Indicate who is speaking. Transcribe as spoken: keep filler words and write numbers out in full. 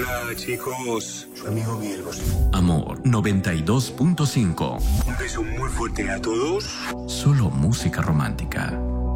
Speaker 1: Hola, chicos. Su amigo Miguel Bosé.
Speaker 2: Amor noventa y dos punto cinco.
Speaker 1: Un beso muy fuerte a todos.
Speaker 2: Solo música romántica.